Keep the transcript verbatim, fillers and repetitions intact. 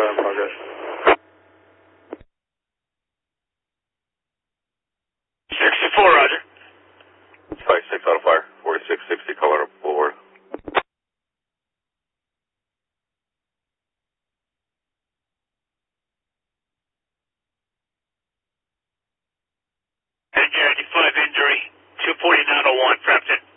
go in progress. sixty-four, roger. five six out of fire, forty-six sixty Colorado Boulevard. ninety-five injury, two forty-nine oh one, Frampton.